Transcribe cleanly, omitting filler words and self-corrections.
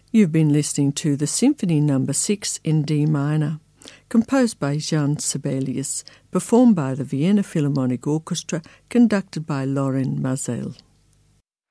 You've been listening to the Symphony No. 6 in D minor, composed by Jean Sibelius, performed by the Vienna Philharmonic Orchestra, conducted by Lorin Maazel.